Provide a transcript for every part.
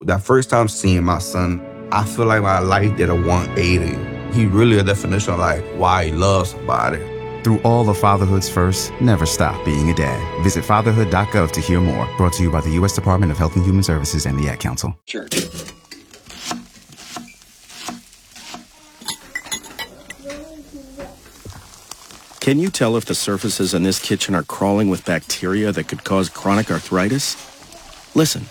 That first time seeing my son, I feel like my life did a 180. He really a definition of like why he loves somebody. Through all of fatherhood's first, never stop being a dad. Visit fatherhood.gov to hear more. Brought to you by the U.S. Department of Health and Human Services and the Ad Council. Sure. Can you tell if the surfaces in this kitchen are crawling with bacteria that could cause chronic arthritis? Listen.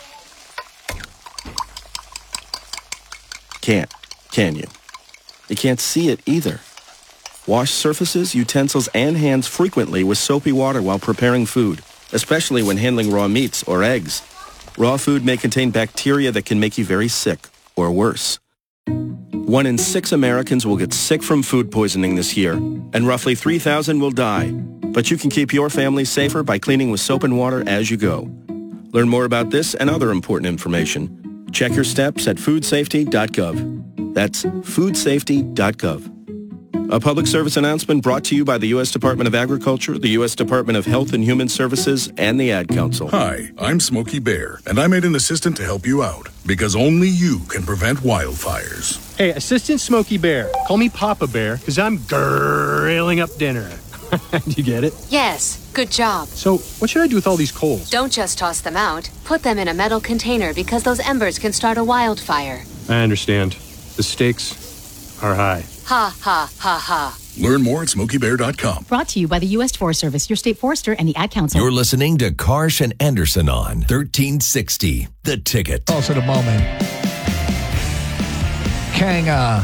Can't, can you? You can't see it either. Wash surfaces, utensils, and hands frequently with soapy water while preparing food, especially when handling raw meats or eggs. Raw food may contain bacteria that can make you very sick, or worse. 1 in 6 Americans will get sick from food poisoning this year, and roughly 3,000 will die. But you can keep your family safer by cleaning with soap and water as you go. Learn more about this and other important information. Check your steps at foodsafety.gov. That's foodsafety.gov. A public service announcement brought to you by the U.S. Department of Agriculture, the U.S. Department of Health and Human Services, and the Ad Council. Hi, I'm Smokey Bear, and I made an assistant to help you out, because only you can prevent wildfires. Hey, Assistant Smokey Bear. Call me Papa Bear, because I'm grilling up dinner. You get it? Yes, good job. So, what should I do with all these coals? Don't just toss them out. Put them in a metal container because those embers can start a wildfire. I understand. The stakes are high. Ha, ha, ha, ha. Learn more at SmokeyBear.com. Brought to you by the U.S. Forest Service, your state forester, and the Ad Council. You're listening to Karsh and Anderson on 1360, The Ticket. Also, the moment. Kang,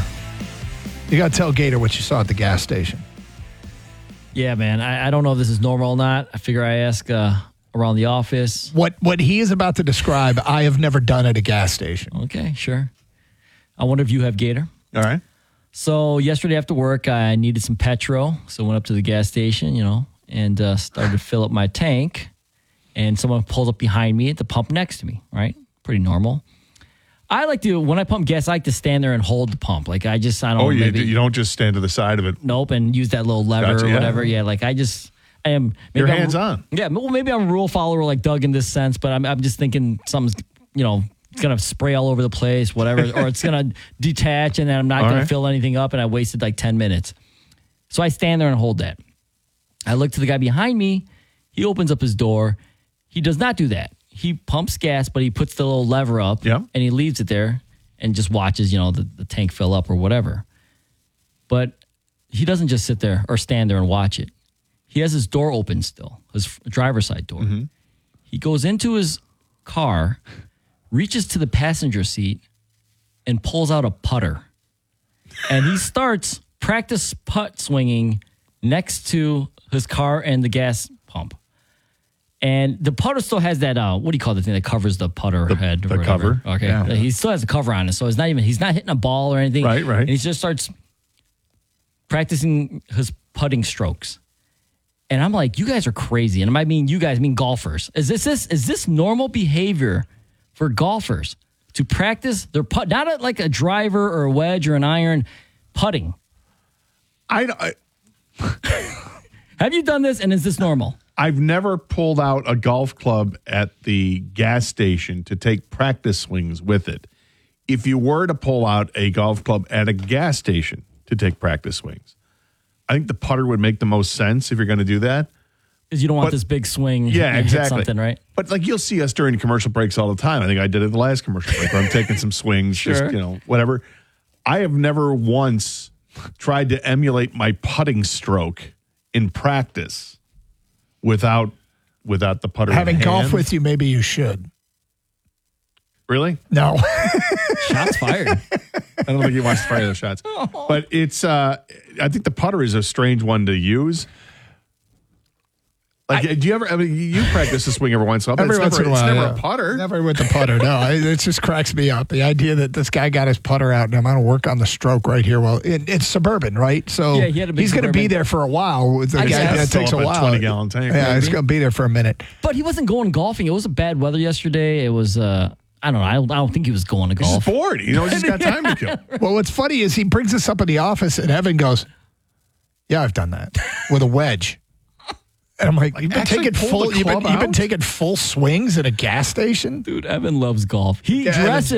you got to tell Gator what you saw at the gas station. Yeah, man. I don't know if this is normal or not. I figure I ask around the office. What he is about to describe, I have never done at a gas station. Okay, sure. I wonder if you have Gator. All right. So yesterday after work, I needed some petrol. So I went up to the gas station, and started to fill up my tank. And someone pulls up behind me at the pump next to me, right? Pretty normal. When I pump gas, I like to stand there and hold the pump. I don't know. You don't just stand to the side of it? Nope, and use that little lever or whatever. Yeah, I am. You're hands-on. Yeah, well, maybe I'm a rule follower like Doug in this sense, but I'm just thinking something's, it's going to spray all over the place, whatever, or it's going to detach and then I'm not going to fill anything up and I wasted 10 minutes. So I stand there and hold that. I look to the guy behind me. He opens up his door. He does not do that. He pumps gas, but he puts the little lever up and he leaves it there and just watches, the tank fill up or whatever. But he doesn't just sit there or stand there and watch it. He has his door open still, his driver's side door. Mm-hmm. He goes into his car, reaches to the passenger seat, and pulls out a putter. And he starts practice putt swinging next to his car and the gas pump. And the putter still has that, what do you call the thing that covers the putter head? The cover. Okay. Yeah. He still has a cover on it, so he's not hitting a ball or anything. Right. And he just starts practicing his putting strokes. And I'm like, you guys are crazy. And I mean you guys, I mean golfers. Is this normal behavior for golfers to practice their putt, not like a driver or a wedge or an iron, putting? I Have you done this, and is this normal? I've never pulled out a golf club at the gas station to take practice swings with it. If you were to pull out a golf club at a gas station to take practice swings, I think the putter would make the most sense if you're going to do that. Because you don't want this big swing. Yeah, exactly. Hit something, right? But you'll see us during commercial breaks all the time. I think I did it the last commercial break where I'm taking some swings, Sure. just, whatever. I have never once tried to emulate my putting stroke in practice without the putter. Having in golf hand. with you, maybe you should. Really? No. Shots fired. I don't think he wants to fire those shots. But it's, I think the putter is a strange one to use. Do you ever, you practice the swing every once in a while. Every once in a while. It's never a putter. Never with the putter, no. It just cracks me up. The idea that this guy got his putter out and I'm going to work on the stroke right here. Well, it's suburban, right? So Yeah, he had a big he's going to be there for a while. It takes a while. 20-gallon tank. Yeah, he's going to be there for a minute. But he wasn't going golfing. It was a bad weather yesterday. It was, I don't know. I don't think he was going to He's golf. just bored. He's got time to kill. Well, what's funny is he brings us up in the office and Evan goes, yeah, I've done that with a wedge. And I'm like, you've been taking full swings at a gas station? Dude, Evan loves golf. He dresses